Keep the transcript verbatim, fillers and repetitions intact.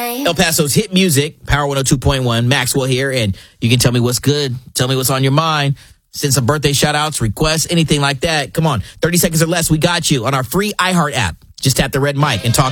El Paso's hit music, Power one oh two point one, Maxwell here, and you can tell me what's good, tell me what's on your mind, send some birthday shout-outs, requests, anything like that. Come on, thirty seconds or less, we got you on our free iHeart app. Just tap the red mic and talk